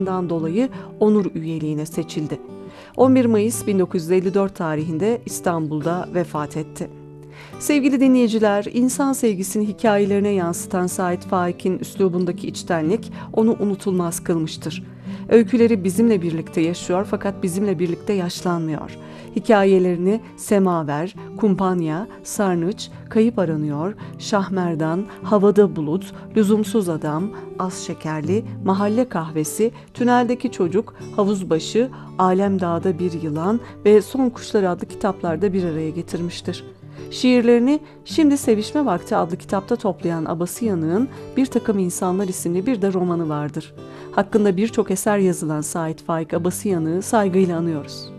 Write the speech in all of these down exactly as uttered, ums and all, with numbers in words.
dolayı onur üyeliğine seçildi. on bir Mayıs bin dokuz yüz elli dört tarihinde İstanbul'da vefat etti. Sevgili dinleyiciler, insan sevgisini hikayelerine yansıtan Sait Faik'in üslubundaki içtenlik onu unutulmaz kılmıştır. Öyküleri bizimle birlikte yaşıyor fakat bizimle birlikte yaşlanmıyor. Hikayelerini Semaver, Kumpanya, Sarnıç, Kayıp Aranıyor, Şahmerdan, Havada Bulut, Lüzumsuz Adam, Az Şekerli, Mahalle Kahvesi, Tüneldeki Çocuk, Havuzbaşı, Alem Dağda Bir Yılan ve Son Kuşlar adlı kitaplarda bir araya getirmiştir. Şiirlerini Şimdi Sevişme Vakti adlı kitapta toplayan Abası Yanık'ın Bir Takım İnsanlar isimli bir de romanı vardır. Hakkında birçok eser yazılan Sait Faik Abası Yanık'ı saygıyla anıyoruz.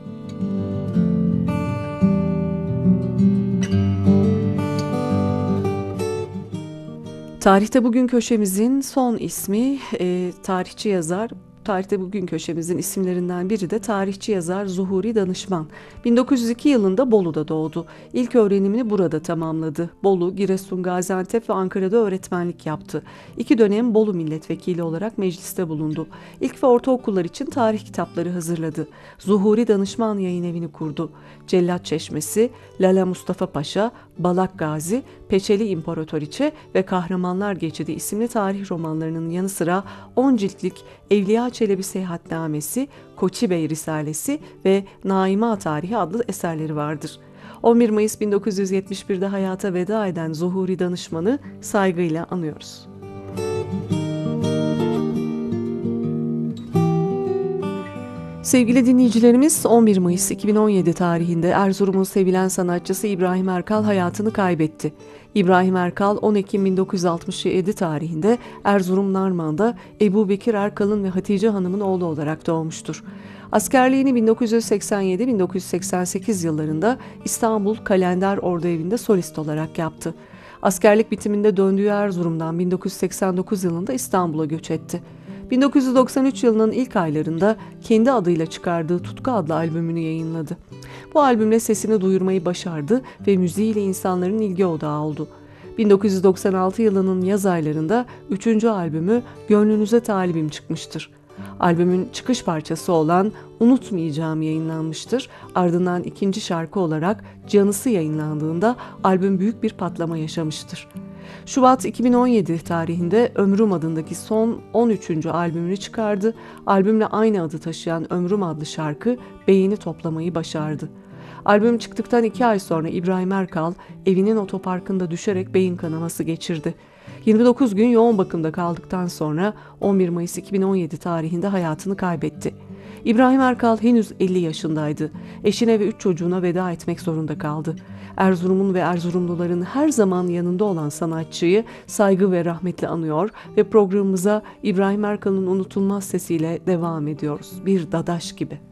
Tarihte Bugün köşemizin son ismi e, tarihçi yazar. Tarihte Bugün köşemizin isimlerinden biri de tarihçi yazar Zuhuri Danışman. bin dokuz yüz iki yılında Bolu'da doğdu. İlk öğrenimini burada tamamladı. Bolu, Giresun, Gaziantep ve Ankara'da öğretmenlik yaptı. İki dönem Bolu milletvekili olarak mecliste bulundu. İlk ve ortaokullar için tarih kitapları hazırladı. Zuhuri Danışman Yayınevi'ni kurdu. Cellat Çeşmesi, Lala Mustafa Paşa, Balak Gazi, Peçeli İmparatoriçe ve Kahramanlar Geçidi isimli tarih romanlarının yanı sıra on ciltlik Evliya Çelebi Seyahatnamesi, Koçi Bey Risalesi ve Naima Tarihi adlı eserleri vardır. on bir Mayıs bin dokuz yüz yetmiş bir'de hayata veda eden Zuhuri Danışman'ı saygıyla anıyoruz. Sevgili dinleyicilerimiz, on bir Mayıs iki bin on yedi tarihinde Erzurum'un sevilen sanatçısı İbrahim Erkal hayatını kaybetti. İbrahim Erkal on Ekim bin dokuz yüz altmış yedi tarihinde Erzurum Narman'da Ebu Bekir Erkal'ın ve Hatice Hanım'ın oğlu olarak doğmuştur. Askerliğini bin dokuz yüz seksen yedi bin dokuz yüz seksen sekiz yıllarında İstanbul Kalender Orduevi'nde solist olarak yaptı. Askerlik bitiminde döndüğü Erzurum'dan bin dokuz yüz seksen dokuz yılında İstanbul'a göç etti. bin dokuz yüz doksan üç yılının ilk aylarında kendi adıyla çıkardığı Tutku adlı albümünü yayınladı. Bu albümle sesini duyurmayı başardı ve müziğiyle insanların ilgi odağı oldu. bin dokuz yüz doksan altı yılının yaz aylarında üçüncü albümü Gönlünüze Talibim çıkmıştır. Albümün çıkış parçası olan Unutmayacağım yayınlanmıştır. Ardından ikinci şarkı olarak Canısı yayınlandığında albüm büyük bir patlama yaşamıştır. Şubat iki bin on yedi tarihinde Ömrüm adındaki son on üçüncü albümünü çıkardı. Albümle aynı adı taşıyan Ömrüm adlı şarkı beğeni toplamayı başardı. Albüm çıktıktan iki ay sonra İbrahim Erkal evinin otoparkında düşerek beyin kanaması geçirdi. yirmi dokuz gün yoğun bakımda kaldıktan sonra on bir Mayıs iki bin on yedi tarihinde hayatını kaybetti. İbrahim Erkal henüz elli yaşındaydı. Eşine ve üç çocuğuna veda etmek zorunda kaldı. Erzurum'un ve Erzurumluların her zaman yanında olan sanatçıyı saygı ve rahmetle anıyor ve programımıza İbrahim Erkal'ın unutulmaz sesiyle devam ediyoruz. Bir dadaş gibi.